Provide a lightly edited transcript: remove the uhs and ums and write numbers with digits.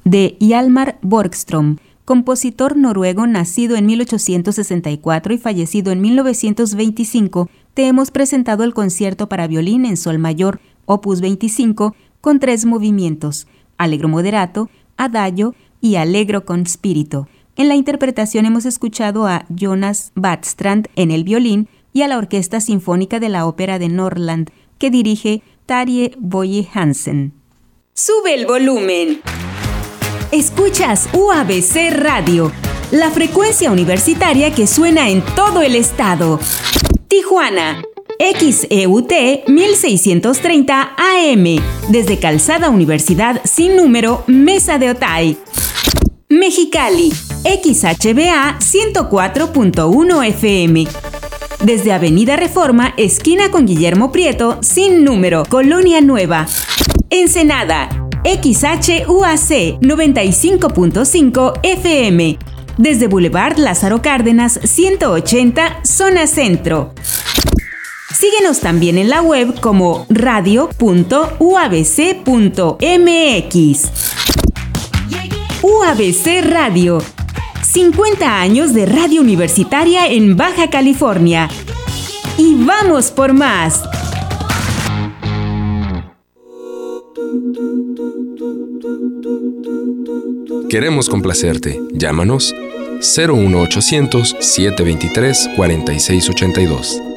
de Hjalmar Borgström, compositor noruego nacido en 1864 y fallecido en 1925, te hemos presentado el concierto para violín en sol mayor, opus 25, con 3 movimientos, Allegro moderato, Adagio y Allegro con spirito. En la interpretación hemos escuchado a Jonas Badstrand en el violín y a la Orquesta Sinfónica de la Ópera de Norrland, que dirige Tarje Boye Hansen. ¡Sube el volumen! Escuchas UABC Radio, la frecuencia universitaria que suena en todo el estado. Tijuana, XEUT 1630 AM, desde Calzada Universidad sin número, Mesa de Otay. Mexicali, XHBA 104.1 FM. Desde Avenida Reforma, esquina con Guillermo Prieto, sin número, Colonia Nueva. Ensenada, XHUAC 95.5 FM. Desde Boulevard Lázaro Cárdenas 180, Zona Centro. Síguenos también en la web como radio.uabc.mx. UABC Radio. 50 años de radio universitaria en Baja California. ¡Y vamos por más! Queremos complacerte. Llámanos 01800 723 4682.